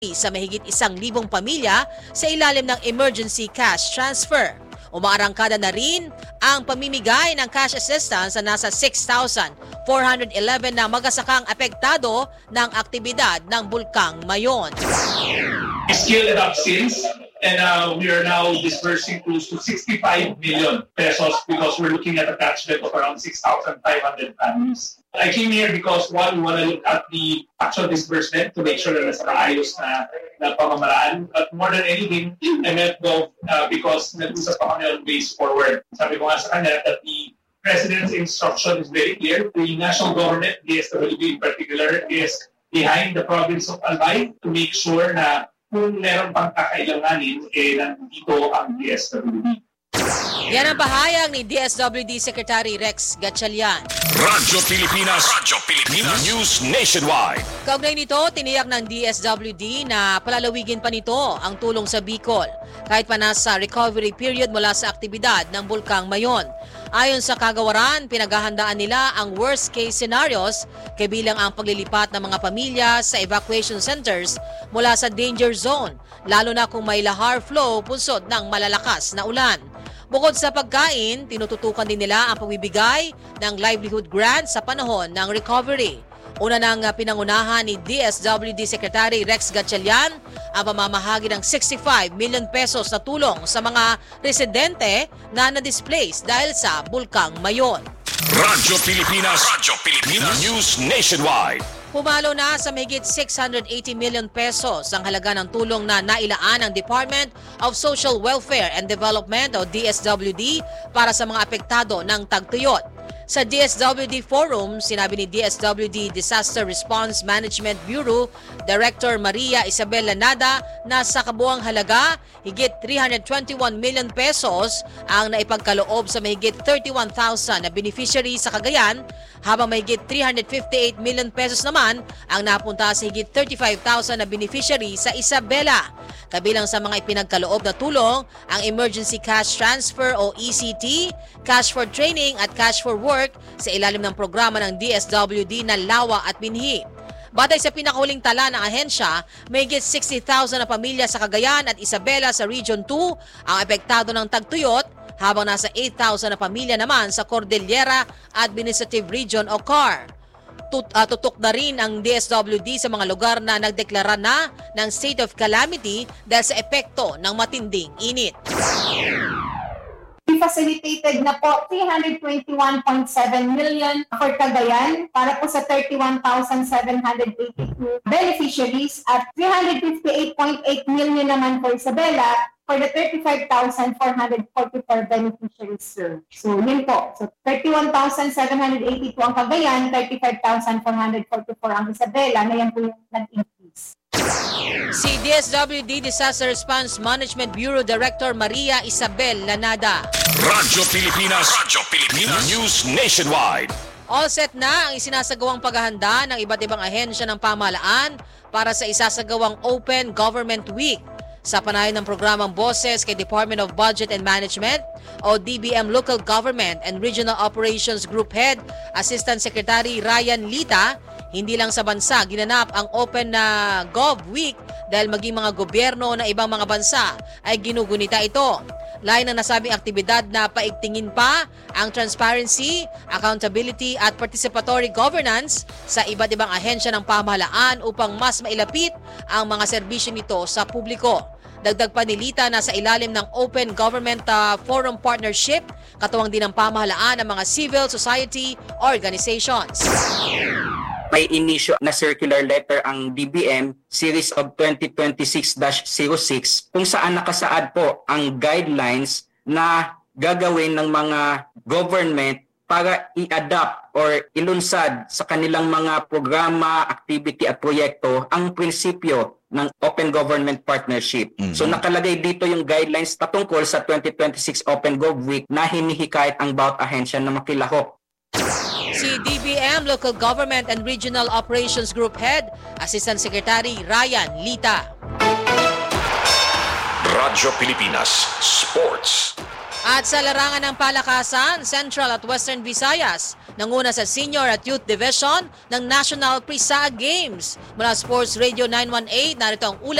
sa mahigit 1,000 pamilya sa ilalim ng emergency cash transfer. Umaarangkada na rin ang pamimigay ng cash assistance sa nasa 6,411 na magasakang apektado ng aktibidad ng Bulkang Mayon. We scaled it up since, and we are now disbursing close to 65 million pesos because we're looking at a catchment of around 6,500 families. I came here because one, we want to look at the actual disbursement to make sure that nasa maayos na pamamaraan. But more than anything, I met Gov because nag-usap pa kami on ways forward. Sabi ko nga sa kanya that the President's instruction is very clear. The national government, DSWD in particular, is behind the province of Albay to make sure na kung meron pang kakailanganin, nandito ang DSWD. Yan ang pahayag ni DSWD Secretary Rex Gatchalian. Radyo Pilipinas News Nationwide. Kaugnay nito, tiniyak ng DSWD na palalawigin pa nito ang tulong sa Bicol kahit pa nasa recovery period mula sa aktibidad ng Bulkang Mayon. Ayon sa kagawaran, pinaghahandaan nila ang worst case scenarios kabilang ang paglilipat ng mga pamilya sa evacuation centers mula sa danger zone, lalo na kung may lahar flow punsod ng malalakas na ulan. Bukod sa pagkain, tinututukan din nila ang pagbibigay ng livelihood grant sa panahon ng recovery. Una nang pinangunahan ni DSWD Secretary Rex Gatchalian ang pamamahagi ng 65 million pesos na tulong sa mga residente na na-displace dahil sa Bulkang Mayon. Radyo Pilipinas News Nationwide. Pumalo na sa mahigit 680 million pesos ang halaga ng tulong na nailaan ng Department of Social Welfare and Development o DSWD para sa mga apektado ng tagtuyot. Sa DSWD Forum, sinabi ni DSWD Disaster Response Management Bureau Director Maria Isabel Lanada na sa kabuang halaga, higit 321 million pesos ang naipagkaloob sa mahigit 31,000 na beneficiary sa Cagayan, habang mahigit 358 million pesos naman ang napunta sa higit 35,000 na beneficiary sa Isabela. Kabilang sa mga ipinagkaloob na tulong, ang Emergency Cash Transfer o ECT, Cash for Training at Cash for Work sa ilalim ng programa ng DSWD na Lawa at Binhi. Batay sa pinakahuling tala ng ahensya, may higit 60,000 na pamilya sa Cagayan at Isabela sa Region 2 ang apektado ng tagtuyot, habang nasa 8,000 na pamilya naman sa Cordillera Administrative Region o CAR. Tutok na rin ang DSWD sa mga lugar na nagdeklara na ng state of calamity dahil sa epekto ng matinding init. We facilitated na po 321.7 million for Cagayan para po sa 31,782 beneficiaries at 358.8 million naman for Isabela for the 35,444 beneficiaries served. So, yun po. So, 31,782 ang Cagayan, 35,444 ang Isabela, na yan po yung nag-increase. Si DSWD Disaster Response Management Bureau Director Maria Isabel Lanada. Radyo Pilipinas News Nationwide. All set na ang isinasagawang paghahanda ng iba't ibang ahensya ng pamahalaan para sa isasagawang Open Government Week. Sa panayon ng programang Boses kay Department of Budget and Management o DBM Local Government and Regional Operations Group Head Assistant Secretary Ryan Lita, hindi lang sa bansa ginanap ang Open Gov Week dahil maging mga gobyerno ng ibang mga bansa ay ginugunita ito. Lain ng nasabing aktibidad na paigtingin pa ang transparency, accountability at participatory governance sa iba't ibang ahensya ng pamahalaan upang mas mailapit ang mga serbisyo nito sa publiko. Dagdag pa ni Lita na sa ilalim ng Open Government Forum Partnership, katuwang din ng pamahalaan ng mga civil society organizations. May inisyo na circular letter ang DBM Series of 2026-06 kung saan nakasaad po ang guidelines na gagawin ng mga government para i-adapt or ilunsad sa kanilang mga programa, activity at proyekto ang prinsipyo ng Open Government Partnership. Mm-hmm. So nakalagay dito yung guidelines patungkol sa 2026 Open Gov Week na hinihikayat ang bawat ahensya na makilahok. Si DBM Local Government and Regional Operations Group Head, Assistant Secretary Ryan Lita. Radyo Pilipinas Sports. At sa larangan ng palakasan, Central at Western Visayas, nanguna sa Senior at Youth Division ng National Prisa Games. Mula Sports Radio 918, narito ang ulat